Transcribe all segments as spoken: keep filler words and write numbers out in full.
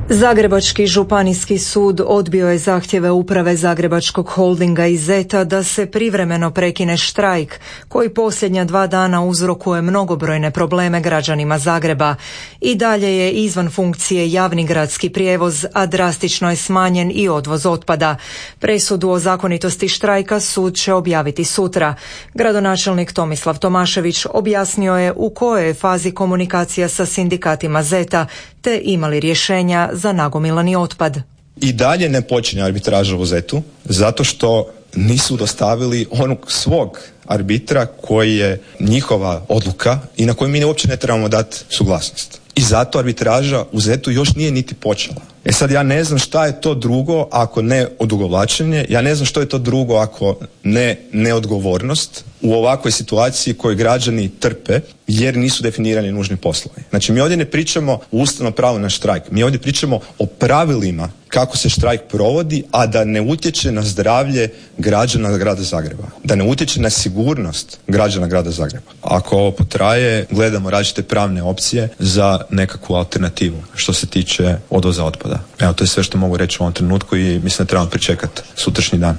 Zagrebački županijski sud odbio je zahtjeve uprave Zagrebačkog holdinga i Zeta da se privremeno prekine štrajk koji posljednja dva dana uzrokuje mnogobrojne probleme građanima Zagreba. I dalje je izvan funkcije javni gradski prijevoz, a drastično je smanjen i odvoz otpada. Presudu o zakonitosti štrajka sud će objaviti sutra. Gradonačelnik Tomislav Tomašević objasnio je u kojoj je fazi komunikacija sa sindikatima Zeta te imali rješenja za nagomilani otpad. I dalje ne počinje arbitraža u Zetu zato što nisu dostavili onog svog arbitra koji je njihova odluka i na koju mi uopće ne trebamo dati suglasnost. I zato arbitraža u Zetu još nije niti počela. E sad ja ne znam šta je to drugo ako ne odugovlačenje, ja ne znam što je to drugo ako ne neodgovornost u ovakvoj situaciji koju građani trpe jer nisu definirani nužni poslovi. Znači mi ovdje ne pričamo o ustavnom pravu na štrajk, mi ovdje pričamo o pravilima kako se štrajk provodi, a da ne utječe na zdravlje građana grada Zagreba, da ne utječe na sigurnost građana grada Zagreba. Ako ovo potraje, gledamo različite pravne opcije za nekakvu alternativu što se tiče odvoza otpada. Evo, to je sve što mogu reći u ovom trenutku i mislim da trebamo pričekati sutrašnji dan.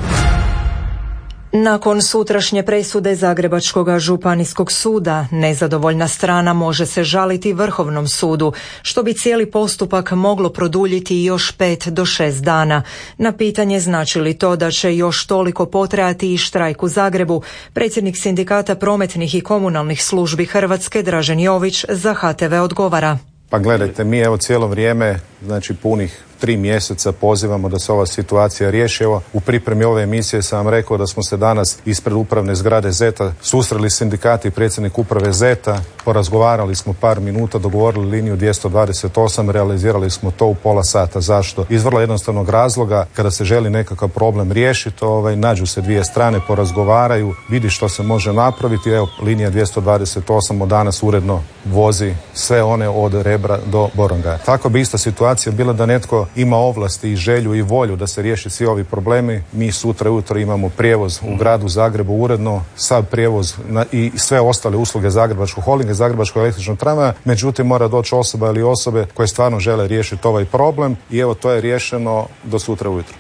Nakon sutrašnje presude Zagrebačkog županijskog suda, nezadovoljna strana može se žaliti Vrhovnom sudu, što bi cijeli postupak moglo produljiti još pet do šest dana. Na pitanje znači li to da će još toliko potrajati i štrajk u Zagrebu, predsjednik sindikata prometnih i komunalnih službi Hrvatske Dražen Jović za H T V odgovara. Pa gledajte, mi evo cijelo vrijeme, znači punih tri mjeseca pozivamo da se ova situacija riješi. Evo, u pripremi ove emisije sam vam rekao da smo se danas ispred upravne zgrade Zeta susreli sindikati i predsjednik uprave Zeta, porazgovarali smo par minuta, dogovorili liniju dvjesto dvadeset osam, realizirali smo to u pola sata. Zašto? Iz vrlo jednostavnog razloga, kada se želi nekakav problem riješiti, ovaj, nađu se dvije strane, porazgovaraju, vidi što se može napraviti. Evo, linija dvjesto dvadeset osam od danas uredno vozi sve one od Rebra do Borongaja. Tako bi ista situacija bila da netko ima ovlasti i želju i volju da se riješi svi ovi problemi. Mi sutra ujutro imamo prijevoz u gradu Zagrebu uredno, sav prijevoz na, i sve ostale usluge Zagrebačkog holdinga, Zagrebačkog električnog tramvaja, međutim mora doći osoba ili osobe koje stvarno žele riješiti ovaj problem i evo to je riješeno do sutra ujutro.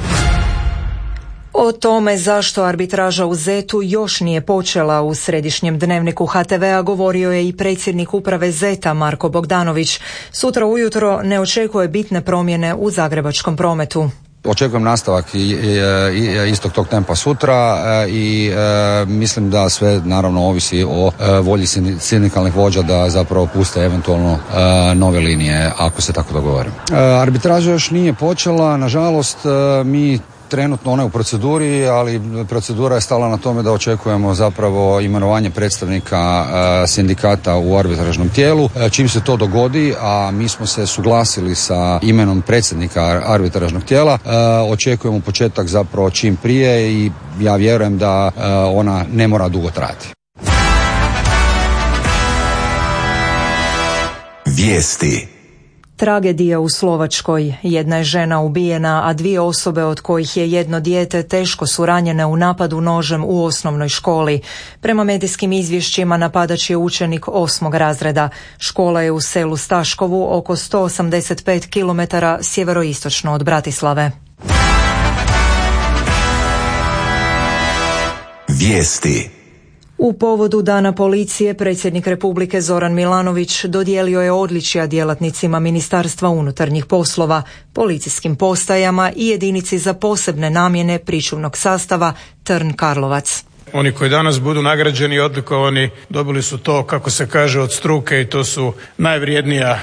O tome zašto arbitraža u Zetu još nije počela u središnjem dnevniku H T V-a govorio je i predsjednik uprave Zeta Marko Bogdanović. Sutra ujutro ne očekuje bitne promjene u zagrebačkom prometu. Očekujem nastavak i, i, i istog tog tempa sutra i e, mislim da sve naravno ovisi o e, volji sindikalnih vođa da zapravo puste eventualno e, nove linije ako se tako dogovorimo. E, arbitraža još nije počela, nažalost e, mi trenutno ona je u proceduri, ali procedura je stala na tome da očekujemo zapravo imenovanje predstavnika e, sindikata u arbitražnom tijelu. E, čim se to dogodi, a mi smo se suglasili sa imenom predsjednika arbitražnog tijela, e, očekujemo početak zapravo čim prije i ja vjerujem da e, ona ne mora dugo trajati. Vijesti. Tragedija u Slovačkoj. Jedna je žena ubijena, a dvije osobe od kojih je jedno dijete teško su ranjene u napadu nožem u osnovnoj školi. Prema medijskim izvješćima napadač je učenik osmog razreda. Škola je u selu Staškovu oko sto osamdeset pet kilometara sjeveroistočno od Bratislave. Vijesti. U povodu Dana policije predsjednik Republike Zoran Milanović dodijelio je odličja djelatnicima Ministarstva unutarnjih poslova, policijskim postajama i jedinici za posebne namjene pričuvnog sastava Trn Karlovac. Oni koji danas budu nagrađeni i odlikovani dobili su to, kako se kaže, od struke i to su najvrijednija